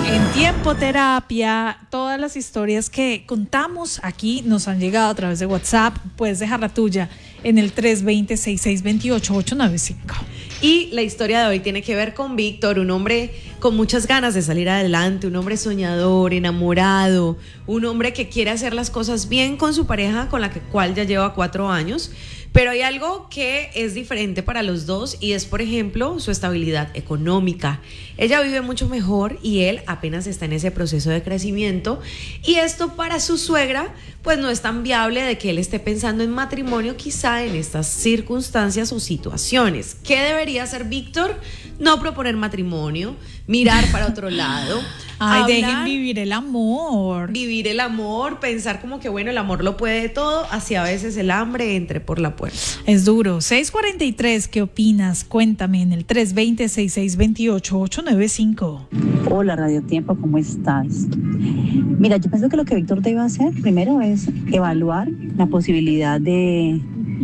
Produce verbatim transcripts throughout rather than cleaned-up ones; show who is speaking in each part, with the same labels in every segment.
Speaker 1: En Tiempo Terapia, todas las historias que contamos aquí nos han llegado a través de WhatsApp. Puedes dejar la tuya en el tres dos cero, seis seis dos ocho, ocho nueve cinco.
Speaker 2: Y la historia de hoy tiene que ver con Víctor, un hombre con muchas ganas de salir adelante, un hombre soñador, enamorado, un hombre que quiere hacer las cosas bien con su pareja, con la que, cual ya lleva cuatro años. Pero hay algo que es diferente para los dos y es, por ejemplo, su estabilidad económica. Ella vive mucho mejor y él apenas está en ese proceso de crecimiento. Y esto para su suegra, pues no es tan viable de que él esté pensando en matrimonio quizá en estas circunstancias o situaciones. ¿Qué debería hacer Víctor? No proponer matrimonio, mirar para otro lado.
Speaker 1: Ay,
Speaker 2: hablar,
Speaker 1: dejen vivir el amor.
Speaker 2: Vivir el amor, pensar como que bueno, el amor lo puede todo, así a veces el hambre entre por la puerta.
Speaker 1: Es duro. seis cuarenta y tres, ¿qué opinas? Cuéntame en el tres dos cero, seis seis dos ocho, ocho nueve cinco.
Speaker 3: Hola Radio Tiempo, ¿cómo estás? Mira, yo pienso que lo que Víctor debe hacer primero es evaluar la posibilidad de,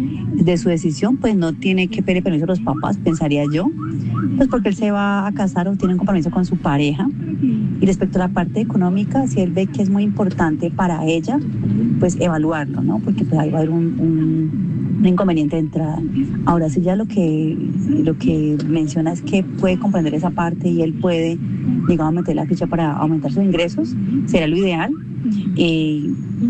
Speaker 3: de su decisión, pues no tiene que pedir permiso a los papás, pensaría yo, pues porque él se va a casar o tiene un compromiso con su pareja. Y respecto a la parte económica, si él ve que es muy importante para ella, pues evaluarlo, ¿no? Porque pues ahí va a haber un, un, un inconveniente de entrada. Ahora, si ya lo que, lo que menciona es que puede comprender esa parte y él puede, digamos, meter la ficha para aumentar sus ingresos, será lo ideal. Eh,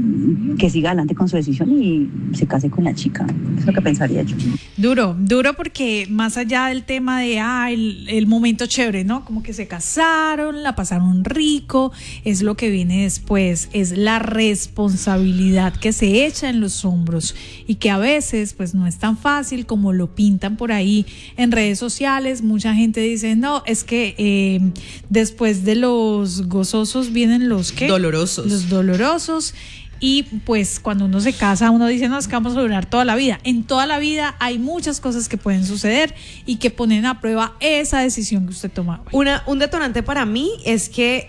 Speaker 3: que siga adelante con su decisión y se case con la chica. Es lo que pensaría yo.
Speaker 1: Duro, duro porque más allá del tema de ah, el, el momento chévere, ¿no? Como que se casaron, la pasaron rico, es lo que viene después, es la responsabilidad que se echa en los hombros y que a veces pues no es tan fácil como lo pintan por ahí en redes sociales. Mucha gente dice, no, es que eh, después de los gozosos vienen los ¿qué?
Speaker 2: Dolorosos.
Speaker 1: Los dolorosos. Y pues cuando uno se casa, uno dice, no, es que vamos a durar toda la vida. En toda la vida hay muchas cosas que pueden suceder y que ponen a prueba esa decisión que usted toma hoy.
Speaker 2: Una, un detonante para mí es que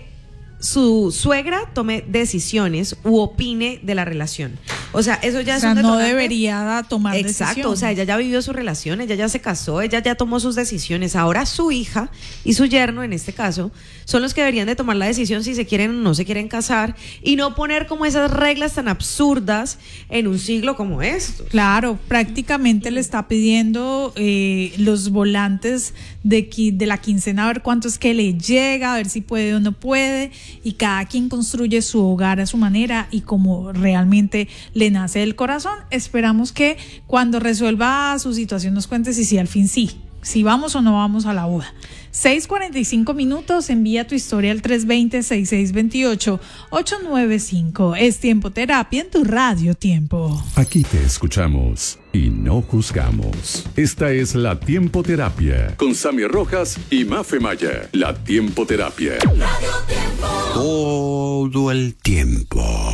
Speaker 2: su suegra tome decisiones u opine de la relación. O sea, eso ya
Speaker 1: o
Speaker 2: es
Speaker 1: sea,
Speaker 2: un detonante.
Speaker 1: no debería tomar
Speaker 2: Exacto,
Speaker 1: decisiones.
Speaker 2: o sea, ella ya vivió su relación, ella ya se casó, ella ya tomó sus decisiones. Ahora su hija y su yerno, en este caso, son los que deberían de tomar la decisión si se quieren o no se quieren casar y no poner como esas reglas tan absurdas en un siglo como estos.
Speaker 1: Claro, prácticamente le está pidiendo eh, los volantes de, de la quincena a ver cuánto es que le llega, a ver si puede o no puede, y cada quien construye su hogar a su manera y como realmente le nace del corazón. Esperamos que cuando resuelva su situación nos cuente si sí, al fin sí, si vamos o no vamos a la boda. seis cuarenta y cinco minutos, envía tu historia al tres dos cero, seis seis dos ocho, ocho nueve cinco. Es Tiempo Terapia en tu Radio Tiempo.
Speaker 4: Aquí te escuchamos y no juzgamos. Esta es la Tiempo Terapia con Sammy Rojas y Mafe Maya. La Tiempo Terapia.
Speaker 5: Todo el tiempo.